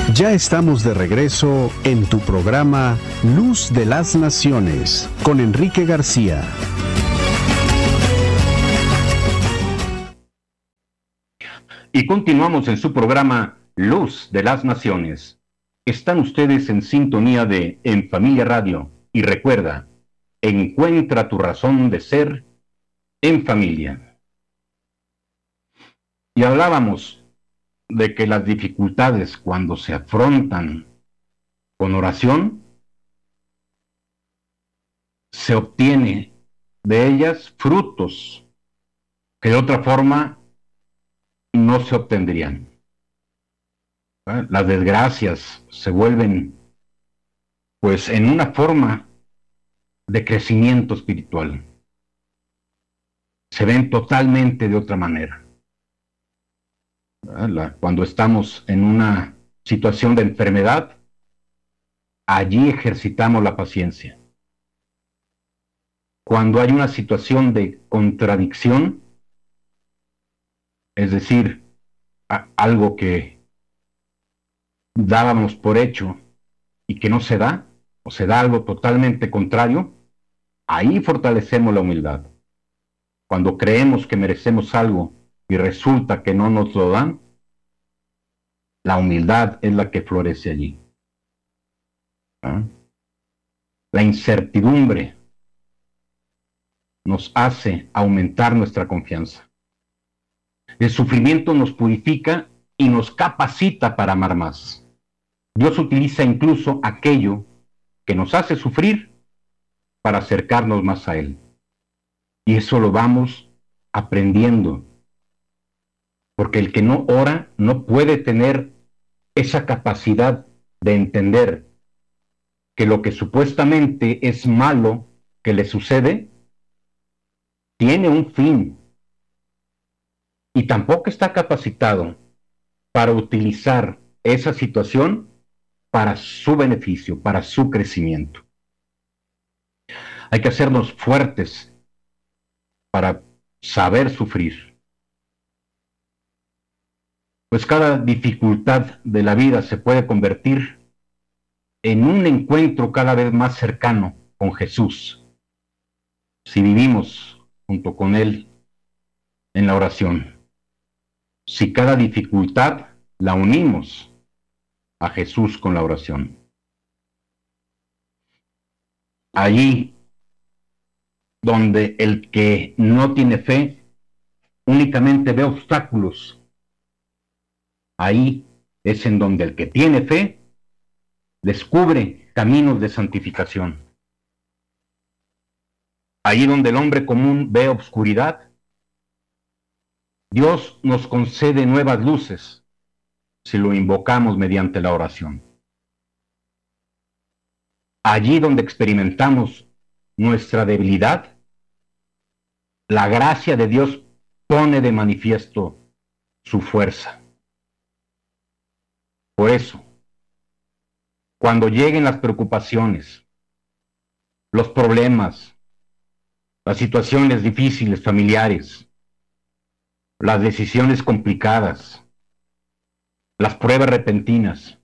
Ya estamos de regreso en tu programa Luz de las Naciones con Enrique García. Y continuamos en su programa Luz de las Naciones. Están ustedes en sintonía de En Familia Radio. Y recuerda, encuentra tu razón de ser en familia. Y hablábamos de que las dificultades, cuando se afrontan con oración, se obtiene de ellas frutos que de otra forma no se obtendrían. Las desgracias se vuelven, pues, en una forma de crecimiento espiritual. Se ven totalmente de otra manera. Cuando estamos en una situación de enfermedad, allí ejercitamos la paciencia. Cuando hay una situación de contradicción, es decir, algo que dábamos por hecho y que no se da, o se da algo totalmente contrario, ahí fortalecemos la humildad. Cuando creemos que merecemos algo y resulta que no nos lo dan, la humildad es la que florece allí. La incertidumbre nos hace aumentar nuestra confianza. El sufrimiento nos purifica y nos capacita para amar más. Dios utiliza incluso aquello que nos hace sufrir para acercarnos más a Él. Y eso lo vamos aprendiendo. Porque el que no ora no puede tener esa capacidad de entender que lo que supuestamente es malo que le sucede tiene un fin. Y tampoco está capacitado para utilizar esa situación para su beneficio, para su crecimiento. Hay que hacernos fuertes para saber sufrir. Pues cada dificultad de la vida se puede convertir en un encuentro cada vez más cercano con Jesús, si vivimos junto con Él en la oración. Si cada dificultad la unimos a Jesús con la oración. Allí donde el que no tiene fe únicamente ve obstáculos, ahí es en donde el que tiene fe descubre caminos de santificación. Allí donde el hombre común ve obscuridad, Dios nos concede nuevas luces si lo invocamos mediante la oración. Allí donde experimentamos nuestra debilidad, la gracia de Dios pone de manifiesto su fuerza. Por eso, cuando lleguen las preocupaciones, los problemas, las situaciones difíciles familiares, las decisiones complicadas, las pruebas repentinas,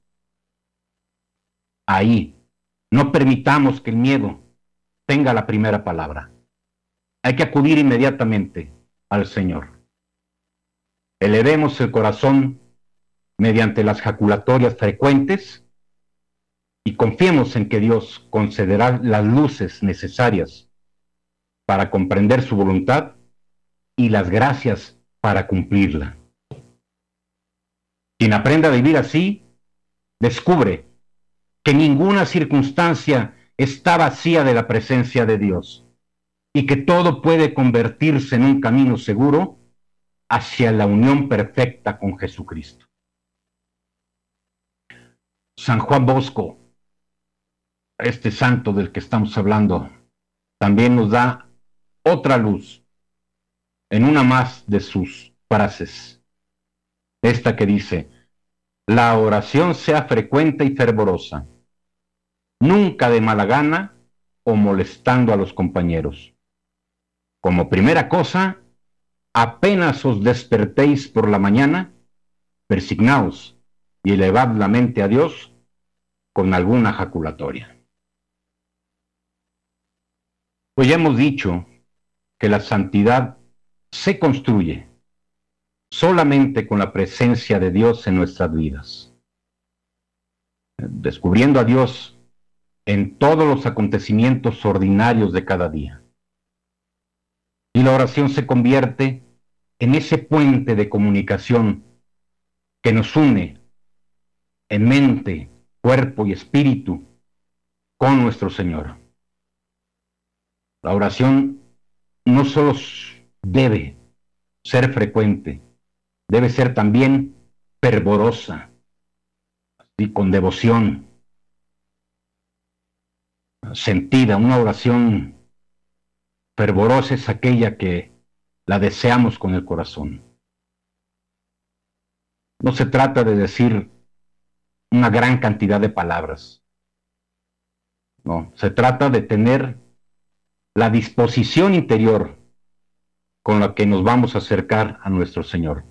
ahí no permitamos que el miedo tenga la primera palabra. Hay que acudir inmediatamente al Señor. Elevemos el corazón mediante las jaculatorias frecuentes y confiemos en que Dios concederá las luces necesarias para comprender su voluntad y las gracias para cumplirla. Quien aprenda a vivir así, descubre que ninguna circunstancia está vacía de la presencia de Dios y que todo puede convertirse en un camino seguro hacia la unión perfecta con Jesucristo. San Juan Bosco, este santo del que estamos hablando, también nos da otra luz en una más de sus frases. Esta que dice: la oración sea frecuente y fervorosa, nunca de mala gana o molestando a los compañeros. Como primera cosa, apenas os despertéis por la mañana, persignaos y elevad la mente a Dios con alguna jaculatoria. Pues ya hemos dicho que la santidad se construye solamente con la presencia de Dios en nuestras vidas, descubriendo a Dios en todos los acontecimientos ordinarios de cada día. Y la oración se convierte en ese puente de comunicación que nos une en mente, cuerpo y espíritu con nuestro Señor. La oración no solo debe ser frecuente, debe ser también fervorosa y con devoción, sentida. Una oración fervorosa es aquella que la deseamos con el corazón. No se trata de decir una gran cantidad de palabras. No, se trata de tener la disposición interior con la que nos vamos a acercar a nuestro Señor.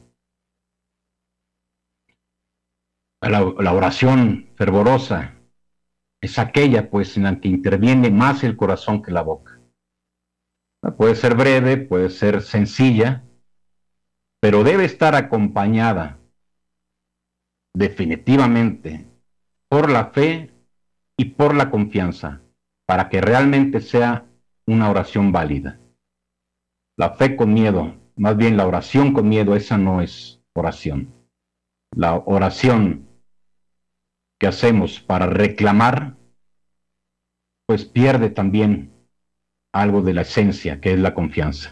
La oración fervorosa es aquella, pues, en la que interviene más el corazón que la boca. Puede ser breve, puede ser sencilla, pero debe estar acompañada definitivamente por la fe y por la confianza, para que realmente sea una oración válida. La fe con miedo, más bien la oración con miedo, esa no es oración. La oración que hacemos para reclamar, pues pierde también algo de la esencia, que es la confianza.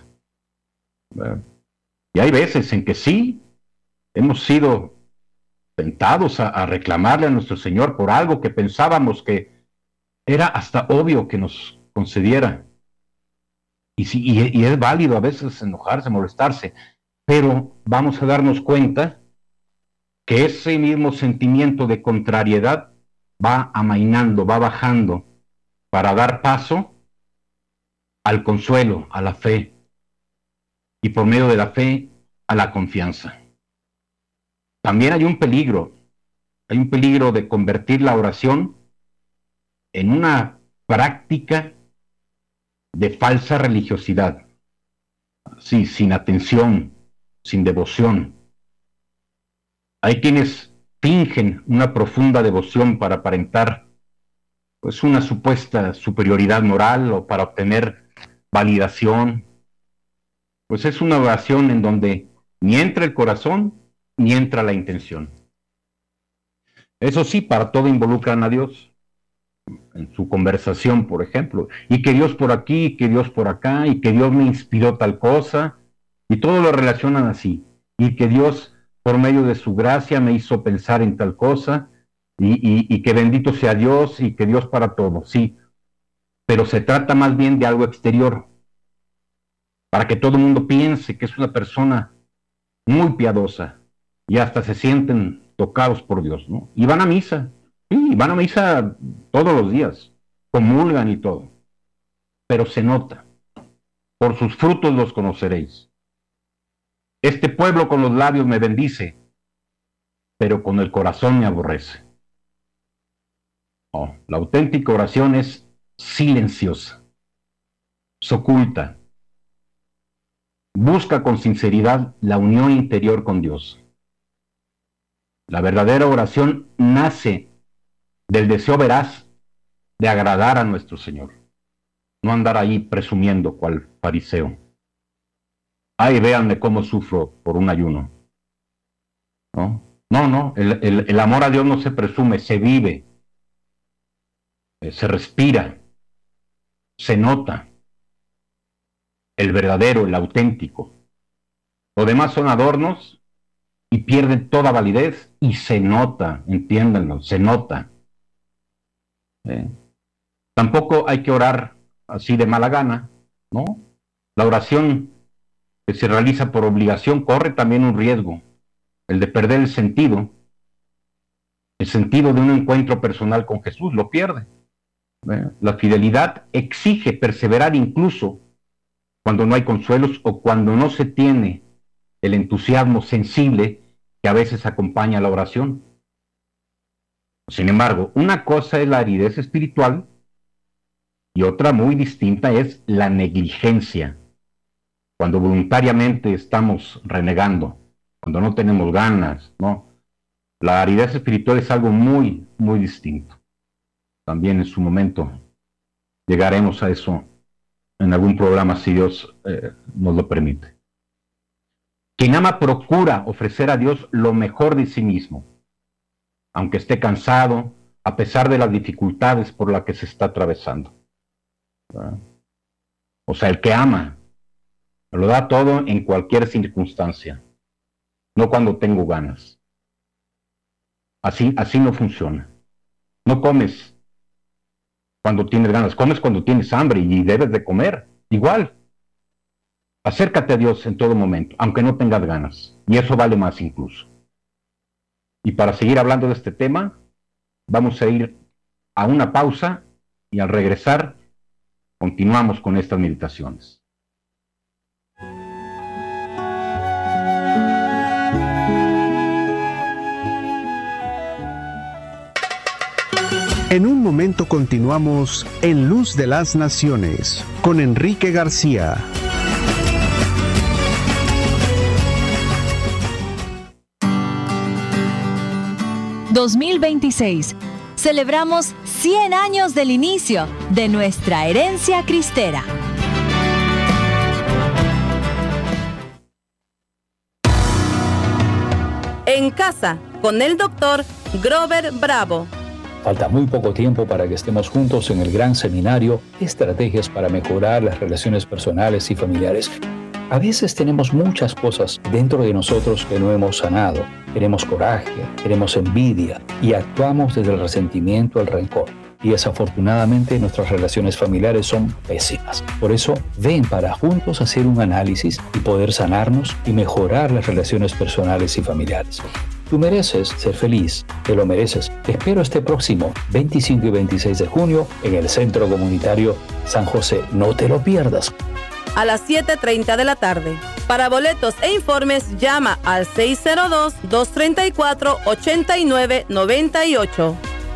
Y hay veces en que sí, hemos sido tentados a reclamarle a nuestro Señor por algo que pensábamos que era hasta obvio que nos concediera. Y es válido a veces enojarse, molestarse, pero vamos a darnos cuenta que ese mismo sentimiento de contrariedad va amainando, va bajando, para dar paso al consuelo, a la fe, y por medio de la fe, a la confianza. También hay un peligro de convertir la oración en una práctica de falsa religiosidad, sí, sin atención, sin devoción. Hay quienes fingen una profunda devoción para aparentar, pues, una supuesta superioridad moral o para obtener validación. Pues es una oración en donde ni entra el corazón ni entra la intención. Eso sí, para todo involucran a Dios en su conversación, por ejemplo, y que Dios por aquí, y que Dios por acá, y que Dios me inspiró tal cosa, y todo lo relacionan así, y que Dios por medio de su gracia me hizo pensar en tal cosa, y que bendito sea Dios, y que Dios para todo, sí, pero se trata más bien de algo exterior, para que todo el mundo piense que es una persona muy piadosa, y hasta se sienten tocados por Dios, ¿no? Y van a misa, sí, van a misa todos los días, comulgan y todo, pero se nota, por sus frutos los conoceréis. Este pueblo con los labios me bendice, pero con el corazón me aborrece. No, la auténtica oración es silenciosa, se oculta, busca con sinceridad la unión interior con Dios. La verdadera oración nace del deseo veraz de agradar a nuestro Señor, no andar ahí presumiendo cual fariseo. Ay, véanme cómo sufro por un ayuno. No, el amor a Dios no se presume, se vive, se respira, se nota. El verdadero, el auténtico. Lo demás son adornos y pierden toda validez y se nota, entiéndanlo, se nota. Tampoco hay que orar así de mala gana, ¿no? La oración que se realiza por obligación corre también un riesgo, el de perder el sentido de un encuentro personal con Jesús, lo pierde. La fidelidad exige perseverar incluso cuando no hay consuelos o cuando no se tiene el entusiasmo sensible que a veces acompaña la oración. Sin embargo, una cosa es la aridez espiritual y otra muy distinta es la negligencia. Cuando voluntariamente estamos renegando, cuando no tenemos ganas, ¿no? La aridez espiritual es algo muy, muy distinto. También en su momento llegaremos a eso en algún programa, si Dios nos lo permite. Quien ama procura ofrecer a Dios lo mejor de sí mismo, aunque esté cansado, a pesar de las dificultades por las que se está atravesando. ¿Verdad? O sea, el que ama lo da todo en cualquier circunstancia, no cuando tengo ganas. Así no funciona. No comes cuando tienes ganas, comes cuando tienes hambre y debes de comer, igual. Acércate a Dios en todo momento, aunque no tengas ganas, y eso vale más incluso. Y para seguir hablando de este tema, vamos a ir a una pausa y al regresar continuamos con estas meditaciones. En un momento continuamos en Luz de las Naciones con Enrique García. ...2026... celebramos 100 años del inicio de nuestra herencia cristera. En casa, con el doctor Grover Bravo. Falta muy poco tiempo para que estemos juntos en el gran seminario Estrategias para mejorar las relaciones personales y familiares. A veces tenemos muchas cosas dentro de nosotros que no hemos sanado. Tenemos coraje, tenemos envidia y actuamos desde el resentimiento al rencor. Y desafortunadamente nuestras relaciones familiares son pésimas. Por eso, ven para juntos hacer un análisis y poder sanarnos y mejorar las relaciones personales y familiares. Tú mereces ser feliz, te lo mereces. Te espero este próximo 25 y 26 de junio en el Centro Comunitario San José. No te lo pierdas. A las 7:30 de la tarde. Para boletos e informes, llama al 602-234-8998.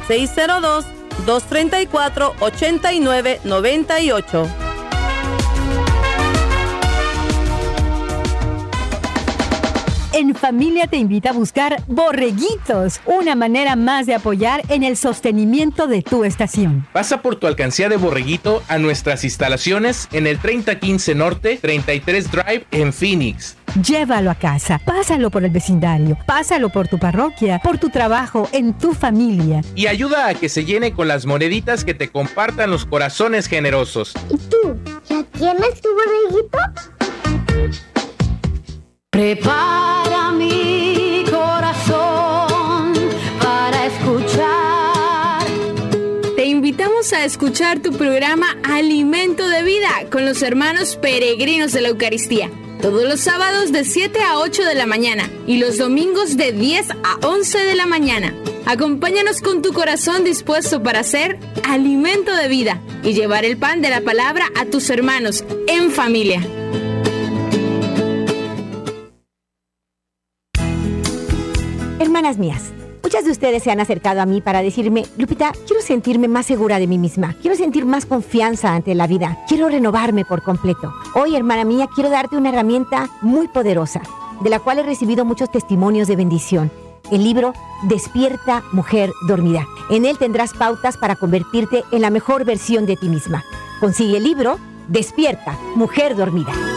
602-234-8998. En Familia te invita a buscar Borreguitos, una manera más de apoyar en el sostenimiento de tu estación. Pasa por tu alcancía de Borreguito a nuestras instalaciones en el 3015 Norte, 33 Drive en Phoenix. Llévalo a casa, pásalo por el vecindario, pásalo por tu parroquia, por tu trabajo, en tu familia. Y ayuda a que se llene con las moneditas que te compartan los corazones generosos. ¿Y tú? ¿Ya tienes tu borreguito? Prepara mi corazón para escuchar. Te invitamos a escuchar tu programa Alimento de Vida con los hermanos peregrinos de la Eucaristía. Todos los sábados de 7 a 8 de la mañana y los domingos de 10 a 11 de la mañana. Acompáñanos con tu corazón dispuesto para hacer alimento de vida y llevar el pan de la palabra a tus hermanos en familia. Hermanas mías, muchas de ustedes se han acercado a mí para decirme: Lupita, quiero sentirme más segura de mí misma, quiero sentir más confianza ante la vida, quiero renovarme por completo. Hoy, hermana mía, quiero darte una herramienta muy poderosa, de la cual he recibido muchos testimonios de bendición. El libro Despierta, Mujer Dormida. En él tendrás pautas para convertirte en la mejor versión de ti misma. Consigue el libro Despierta, Mujer Dormida.